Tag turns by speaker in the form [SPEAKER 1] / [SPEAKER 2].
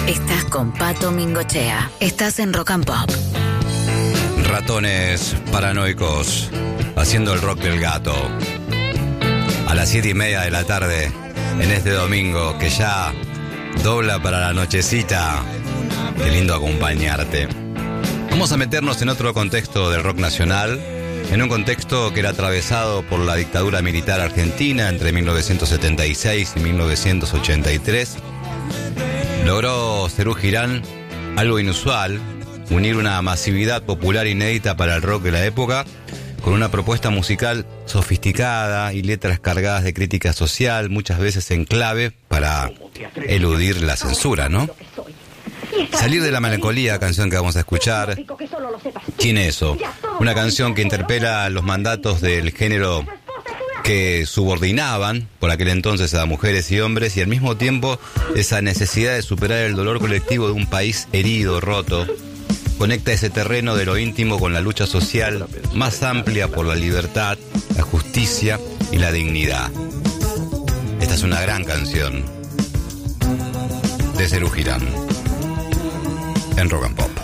[SPEAKER 1] Estás con Pato Mingochea. Estás en Rock and Pop.
[SPEAKER 2] Ratones paranoicos haciendo el rock del gato. A las 7:30 de la tarde, en este domingo que ya dobla para la nochecita. Qué lindo acompañarte. Vamos a meternos en otro contexto del rock nacional, en un contexto que era atravesado por la dictadura militar argentina entre 1976 y 1983. Logró Serú Girán algo inusual, unir una masividad popular inédita para el rock de la época con una propuesta musical sofisticada y letras cargadas de crítica social, muchas veces en clave para eludir la censura, ¿no? Salir de la melancolía, canción que vamos a escuchar. Tiene eso, una canción que interpela los mandatos del género que subordinaban por aquel entonces a mujeres y hombres, y al mismo tiempo esa necesidad de superar el dolor colectivo de un país herido, roto. Conecta ese terreno de lo íntimo con la lucha social más amplia por la libertad, la justicia y la dignidad. Esta es una gran canción de Serú Girán en Rock and Pop.